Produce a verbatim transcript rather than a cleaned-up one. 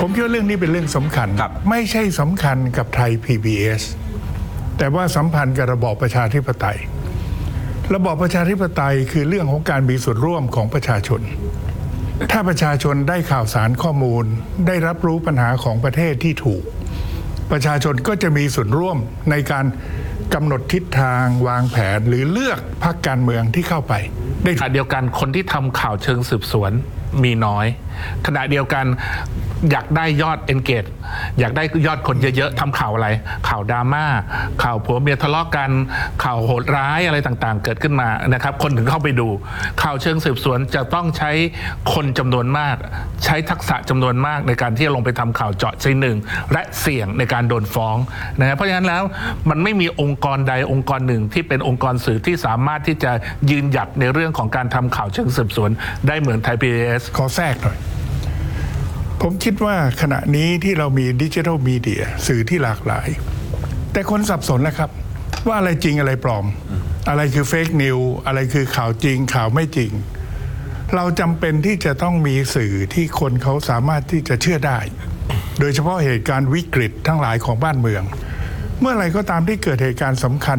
ผมคิดว่าเรื่องนี้เป็นเรื่องสำคัญไม่ใช่สำคัญกับไทย พี บี เอส แต่ว่าสัมพันธ์กับระบอบประชาธิปไตยระบอบประชาธิปไตยคือเรื่องของการมีส่วนร่วมของประชาชนถ้าประชาชนได้ข่าวสารข้อมูลได้รับรู้ปัญหาของประเทศที่ถูกประชาชนก็จะมีส่วนร่วมในการกำหนดทิศทางวางแผนหรือเลือกพรรคการเมืองที่เข้าไปได้ขณะเดียวกันคนที่ทำข่าวเชิงสืบสวนมีน้อยขณะเดียวกันอยากได้ยอด engage อยากได้ยอดคนเยอะๆทำข่าวอะไรข่าวดราม่าข่าวผัวเมียทะเลาะกันข่าวโหดร้ายอะไรต่างๆเกิดขึ้นมานะครับคนถึงเข้าไปดูข่าวเชิงสืบสวนจะต้องใช้คนจำนวนมากใช้ทักษะจำนวนมากในการที่จะลงไปทำข่าวเจาะใจหนึ่งและเสี่ยงในการโดนฟ้องนะครับเพราะฉะนั้นแล้วมันไม่มีองค์กรใดองค์กรหนึ่งที่เป็นองค์กรสื่อที่สามารถที่จะยืนหยัดในเรื่องของการทำข่าวเชิงสืบสวนได้เหมือนไทย พี บี เอสขอแทรกหน่อยผมคิดว่าขณะนี้ที่เรามีดิจิทัลมีเดียสื่อที่หลากหลายแต่คนสับสนแล้วครับว่าอะไรจริงอะไรปลอมอะไรคือเฟกนิวอะไรคือข่าวจริงข่าวไม่จริงเราจำเป็นที่จะต้องมีสื่อที่คนเขาสามารถที่จะเชื่อได้โดยเฉพาะเหตุการณ์วิกฤตทั้งหลายของบ้านเมืองเมื่อไหร่ก็ตามที่เกิดเหตุการณ์สำคัญ